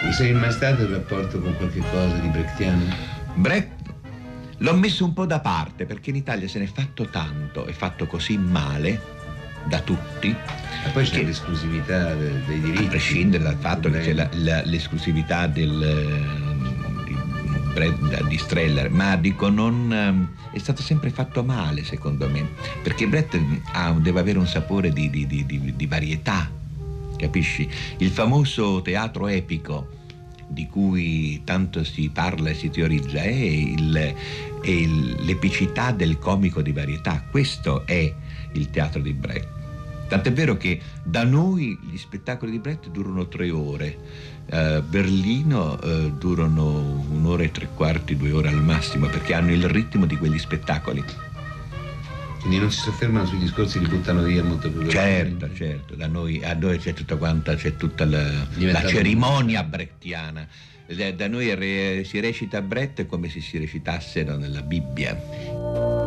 Sei mai stato in rapporto con qualche cosa di brechtiano? Brecht l'ho messo un po' da parte perché in Italia se ne è fatto tanto e fatto così male da tutti. E poi c'è l'esclusività dei diritti. A prescindere dal fatto che c'è l'esclusività di Streller, ma dico è stato sempre fatto male secondo me, perché Brecht deve avere un sapore di varietà, capisci? Il famoso teatro epico di cui tanto si parla e si teorizza è l'epicità del comico di varietà. Questo è il teatro di Brecht. Tant'è vero che da noi gli spettacoli di Brecht durano 3 ore, Berlino durano 1 ora e 3/4, 2 ore al massimo, perché hanno il ritmo di quegli spettacoli. Quindi non si soffermano sui discorsi, li buttano via molto più velocemente. Certo, a noi c'è tutta la cerimonia brechtiana. Da noi si recita Brecht come se si recitasse nella Bibbia.